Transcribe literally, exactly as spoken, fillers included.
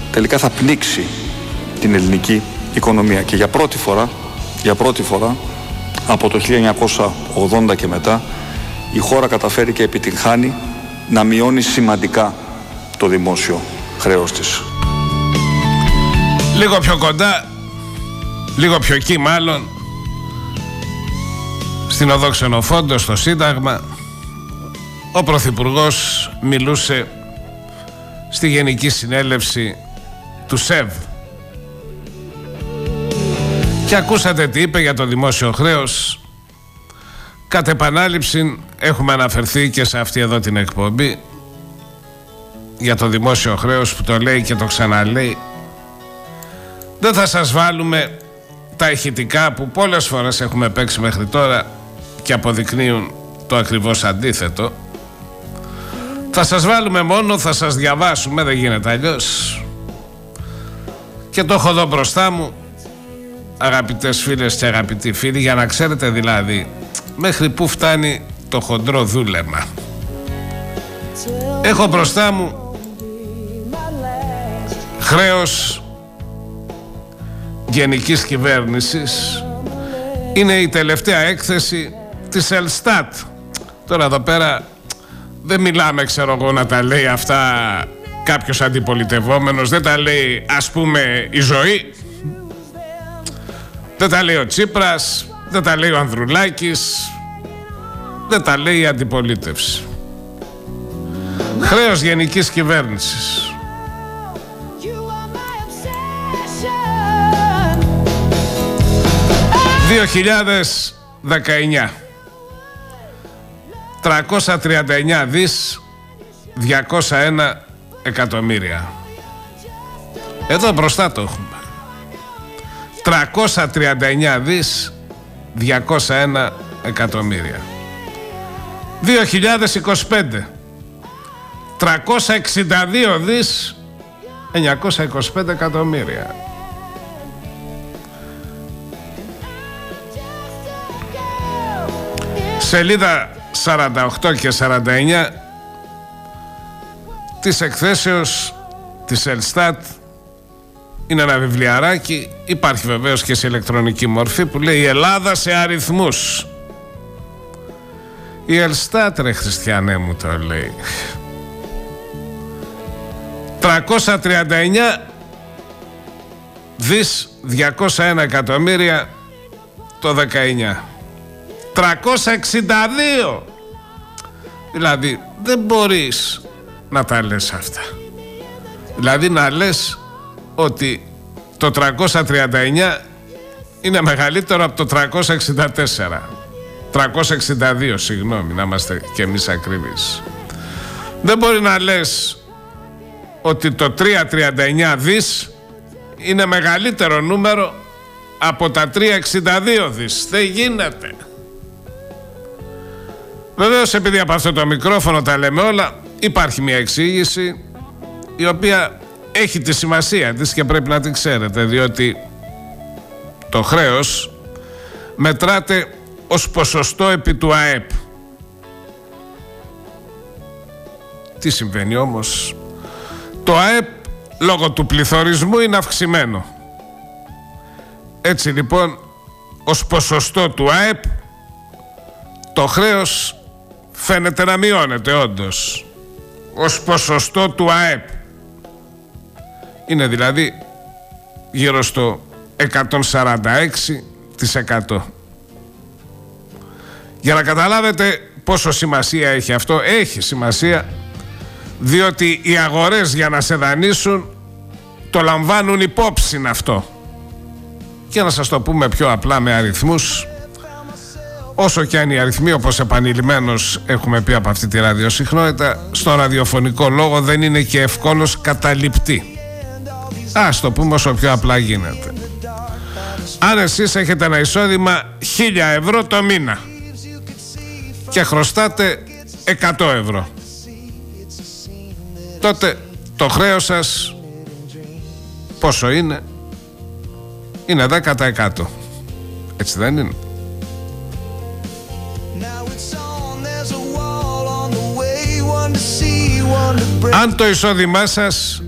τελικά θα πνίξει την ελληνική οικονομία. Και για πρώτη φορά, για πρώτη φορά από το χίλια εννιακόσια ογδόντα και μετά, η χώρα καταφέρει και επιτυγχάνει να μειώνει σημαντικά το δημόσιο χρέος της. Λίγο πιο κοντά, λίγο πιο εκεί μάλλον, στην οδό Ξενοφόντος, στο Σύνταγμα, ο Πρωθυπουργός μιλούσε στη Γενική Συνέλευση του ΣΕΒ. Και ακούσατε τι είπε για το δημόσιο χρέος. Κατ' επανάληψη έχουμε αναφερθεί και σε αυτή εδώ την εκπομπή για το δημόσιο χρέος που το λέει και το ξαναλέει. Δεν θα σας βάλουμε τα ηχητικά που πολλές φορές έχουμε παίξει μέχρι τώρα και αποδεικνύουν το ακριβώς αντίθετο. Θα σας βάλουμε μόνο, θα σας διαβάσουμε, δεν γίνεται αλλιώς. Και το έχω εδώ μπροστά μου, αγαπητές φίλες και αγαπητοί φίλοι, για να ξέρετε δηλαδή μέχρι πού φτάνει το χοντρό δούλεμα. Έχω μπροστά μου χρέος γενικής κυβέρνησης. Είναι η τελευταία έκθεση της Ελστάτ. Τώρα εδώ πέρα δεν μιλάμε, ξέρω εγώ, να τα λέει αυτά κάποιος αντιπολιτευόμενος. Δεν τα λέει, ας πούμε, η Ζωή. Δεν τα λέει ο Τσίπρας. Δεν τα λέει ο Ανδρουλάκης. Δεν τα λέει η αντιπολίτευση. Χρέος γενικής κυβέρνησης. δύο χιλιάδες δεκαεννιά. τριακόσια τριάντα εννιά δις διακόσια ένα εκατομμύρια. Εδώ μπροστά το έχουμε. τριακόσια τριάντα εννιά δις διακόσια ένα εκατομμύρια. δύο χιλιάδες είκοσι πέντε. τριακόσια εξήντα δύο δις εννιακόσια είκοσι πέντε εκατομμύρια. Σελίδα σαράντα οκτώ και σαράντα εννιά της εκθέσεως της Ελστάτ. Είναι ένα βιβλιαράκι, υπάρχει βεβαίως και σε ηλεκτρονική μορφή, που λέει «Η Ελλάδα σε αριθμούς». Η Ελστάτ, ρε Χριστιανέ μου, το λέει. τριακόσια τριάντα εννιά δις διακόσια ένα εκατομμύρια το δεκαεννιά. τριακόσια εξήντα δύο. Δηλαδή δεν μπορείς να τα λες αυτά. Δηλαδή να λες ότι το τριακόσια τριάντα εννιά είναι μεγαλύτερο από το τριακόσια εξήντα τέσσερα. τριακόσια εξήντα δύο, συγγνώμη, να είμαστε και εμείς ακριβείς. Δεν μπορεί να λες ότι το τριακόσια τριάντα εννιά δις είναι μεγαλύτερο νούμερο από τα τριακόσια εξήντα δύο δις. Δεν γίνεται. Βεβαίως, επειδή από αυτό το μικρόφωνο τα λέμε όλα, υπάρχει μια εξήγηση η οποία έχει τη σημασία της και πρέπει να την ξέρετε, διότι το χρέος μετράται ως ποσοστό επί του ΑΕΠ. Τι συμβαίνει όμως? Το ΑΕΠ λόγω του πληθωρισμού είναι αυξημένο. Έτσι λοιπόν, ως ποσοστό του ΑΕΠ το χρέος φαίνεται να μειώνεται όντως. Ως ποσοστό του ΑΕΠ είναι δηλαδή γύρω στο εκατόν σαράντα έξι τοις εκατό. Για να καταλάβετε πόσο σημασία έχει αυτό, έχει σημασία, διότι οι αγορές για να σε δανείσουν το λαμβάνουν υπόψη αυτό. Και να σας το πούμε πιο απλά με αριθμούς, όσο και αν οι αριθμοί, όπως επανειλημμένως έχουμε πει από αυτή τη ραδιοσυχνότητα, στο ραδιοφωνικό λόγο δεν είναι και ευκόλως καταληπτή. Ας το πούμε όσο πιο απλά γίνεται. Αν εσείς έχετε ένα εισόδημα χίλια ευρώ το μήνα και χρωστάτε εκατό ευρώ, τότε το χρέος σας πόσο είναι? Είναι δέκα τοις εκατό. Έτσι δεν είναι? Αν το εισόδημά σας